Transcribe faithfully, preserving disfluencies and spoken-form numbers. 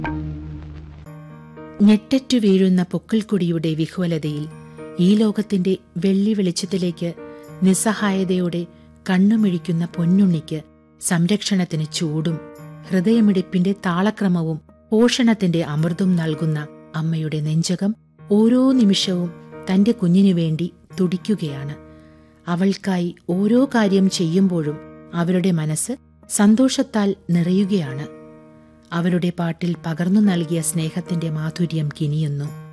ഞെട്ടറ്റു വീഴുന്ന പൊക്കിൾക്കൊടിയുടെ വിഹ്വലതയിൽ ഈ ലോകത്തിന്റെ വെള്ളി വെളിച്ചത്തിലേക്ക് നിസ്സഹായതയോടെ കണ്ണുമിഴിക്കുന്ന പൊന്നുണ്ണിക്ക് സംരക്ഷണത്തിന് ചൂടും ഹൃദയമിടിപ്പിന്റെ താളക്രമവും പോഷണത്തിന്റെ അമൃതും നൽകുന്ന അമ്മയുടെ നെഞ്ചകം ഓരോ നിമിഷവും തന്റെ കുഞ്ഞിനു വേണ്ടി തുടിക്കുകയാണ്. അവൾക്കായി ഓരോ കാര്യം ചെയ്യുമ്പോഴും അവരുടെ മനസ്സ് സന്തോഷത്താൽ നിറയുകയാണ്. അവരുടെ പാട്ടിൽ പകർന്നു നൽകിയ സ്നേഹത്തിന്റെ മാധുര്യം കിനിയുന്നു.